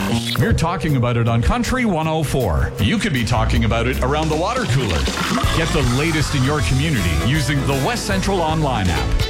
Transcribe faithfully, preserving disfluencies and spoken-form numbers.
We're talking about it on Country one oh four. You could be talking about it around the water cooler. Get the latest in your community using the West Central Online app.